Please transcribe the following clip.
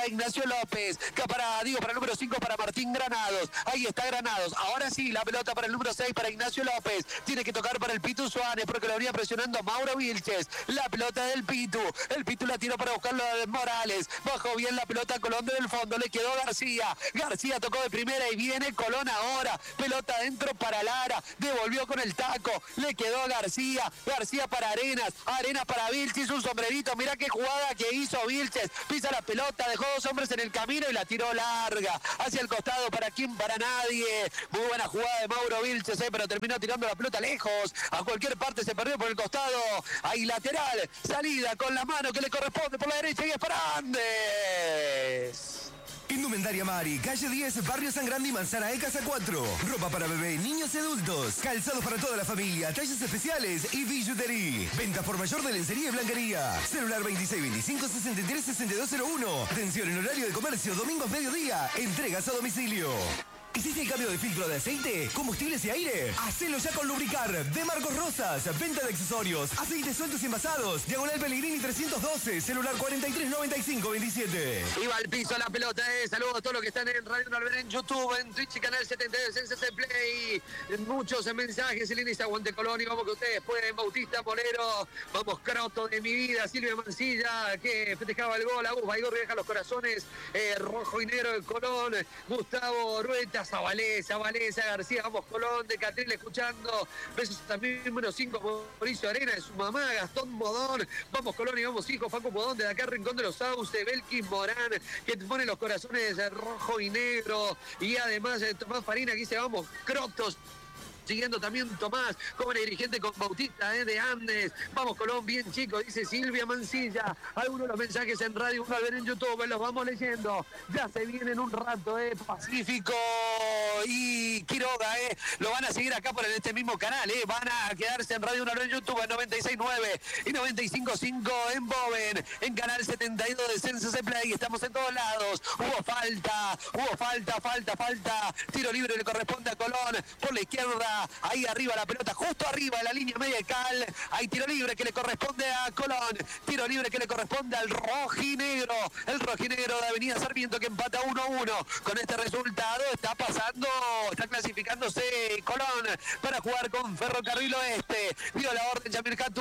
para Ignacio López, para el número 5 para Martín Granados. Ahí está Granados. Ahora sí, la pelota para el número 6 para Ignacio López. Tiene que tocar para el Pitu Suárez porque lo venía presionando Mauro Vilches. La pelota del Pitu. El Pitu la tiró para buscarlo a Morales. Bajó bien la pelota a Colón del fondo. Le quedó García. García tocó de primera y viene Colón ahora. Pelota adentro para Lara. Devolvió con el taco. Le quedó a García. García para Arenas. Arenas para Vilches. Un sombrerito. Mirá qué jugada que hizo Vilches. Pisa la pelota. Dejó dos hombres en el camino y la tiró larga. Hacia el costado. ¿Para quién? Para nadie. Muy buena jugada de Mauro Vilches, pero terminó tirando la pelota lejos. A cualquier parte se perdió por el costado. Ahí lateral. Salida con la mano que le corresponde por la derecha y es para Andes. Indumentaria Mari, calle 10, barrio San Grande y Manzana de Casa 4. Ropa para bebé, niños y adultos. Calzados para toda la familia, tallas especiales y billutería. Venta por mayor de lencería y blanquería. Celular 2625-636201. Atención en horario de comercio, domingos mediodía. Entregas a domicilio. ¿Hiciste el cambio de filtro de aceite, combustibles y aire? Hacelo ya con Lubricar, de Marcos Rosas. Venta de accesorios, aceites sueltos y envasados. Diagonal Pellegrini 312, celular 439527. Iba al piso la pelota, saludos a todos los que están en Radio Nalver, en YouTube, en Twitch y Canal 72, en CC Play. Muchos mensajes, el índice Aguante Colón y vamos que ustedes pueden. Bautista Molero, vamos Croto de mi vida, Silvia Mancilla, que festejaba el gol, Agus Baigorri deja los corazones, rojo y negro de Colón, Gustavo Rueta, Zabaleza, García, vamos Colón, de Catril escuchando, besos también número 5, Mauricio Arena de su mamá, Gastón Modón, vamos Colón y vamos hijo, Facu Modón de acá, Rincón de los Sauces, Belkis Morán, que te pone los corazones rojo y negro, y además Tomás Farina, que dice vamos Crotos. Siguiendo también Tomás, como dirigente con Bautista de Andes. Vamos Colón, bien chicos, dice Silvia Mancilla. Algunos de los mensajes en radio, uno a ver en YouTube, los vamos leyendo. Ya se viene en un rato, Pacífico y Quiroga, lo van a seguir acá por este mismo canal, van a quedarse en radio, uno a ver en YouTube, en 96.9 y 95.5 en Boven, en canal 72 de CC Play. Estamos en todos lados. Hubo falta. Tiro libre le corresponde a Colón por la izquierda. Ahí arriba la pelota, justo arriba de la línea media de Cal. Hay tiro libre que le corresponde a Colón. Tiro libre que le corresponde al rojinegro. El rojinegro de Avenida Sarmiento que empata 1-1. Con este resultado está clasificándose Colón para jugar con Ferrocarril Oeste. Vio la orden Yamir Catu